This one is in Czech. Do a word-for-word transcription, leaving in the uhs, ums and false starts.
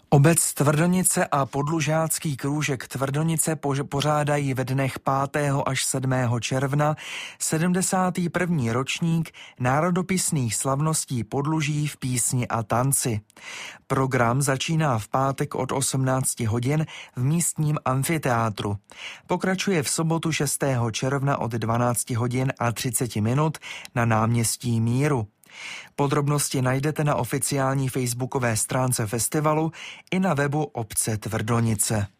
Obec Tvrdonice a podlužácký krůžek Tvrdonice pořádají ve dnech pátého až sedmého června sedmdesátý první ročník národopisných slavností Podluží v písni a tanci. Program začíná v pátek od osmnácti hodin v místním amfiteátru. Pokračuje v sobotu šestého června od dvanácti hodin a třiceti minut na náměstí Míru. Podrobnosti najdete na oficiální facebookové stránce festivalu i na webu obce Tvrdonice.